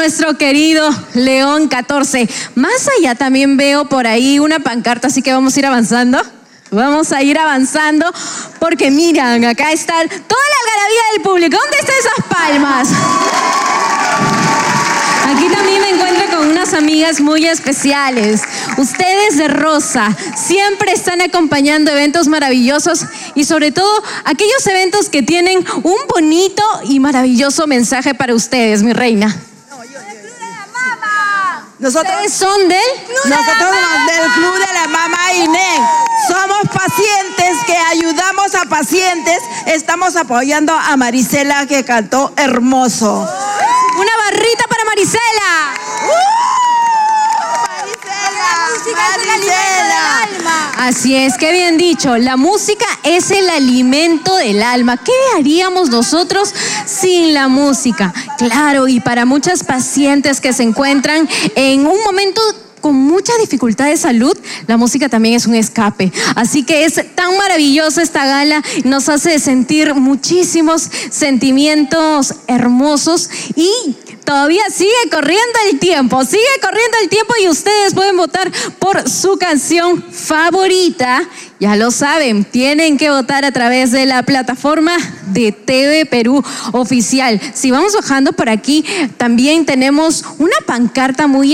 nuestro querido León 14. Más allá también veo por ahí una pancarta, así que vamos a ir avanzando. Vamos a ir avanzando porque miran, acá está toda la algarabía del público. ¿Dónde están esas palmas? Aquí también me encuentro con unas amigas muy especiales. Ustedes de Rosa siempre están acompañando eventos maravillosos y sobre todo aquellos eventos que tienen un bonito y maravilloso mensaje para ustedes, mi reina. ¿Ustedes son del Club de la Mama INEN. Somos pacientes que ayudamos a pacientes. Estamos apoyando a Marisela, que cantó hermoso. Una barrita para Marisela. Marisela. Así es, qué bien dicho. La música es el alimento del alma. ¿Qué haríamos nosotros sin la música? Claro, y para muchas pacientes que se encuentran en un momento con mucha dificultad de salud, la música también es un escape. Así que es tan maravillosa esta gala, nos hace sentir muchísimos sentimientos hermosos y todavía sigue corriendo el tiempo y ustedes pueden votar por su canción favorita. Ya lo saben, tienen que votar a través de la plataforma de TV Perú Oficial. Si vamos bajando por aquí, también tenemos una pancarta muy